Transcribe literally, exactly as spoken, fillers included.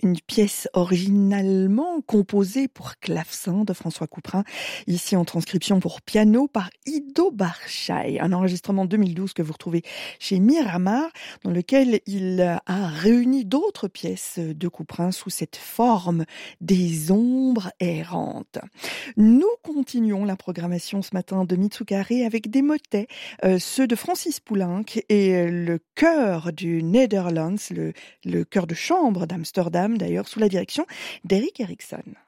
une pièce originalement composée pour clavecin de François Couperin, ici en transcription pour piano par Ido Barshai, un enregistrement deux mille douze que vous retrouvez chez Miramar, dans lequel il a réuni d'autres pièces de Couperin sous cette forme des ombres errantes. Nous continuons la programmation ce matin de Mitsukare avec des motets, euh, ceux de Francis Poulenc et le chœur du Netherlands, le, le chœur de chambre d'Amsterdam d'ailleurs, sous la direction d'Eric Eriksson.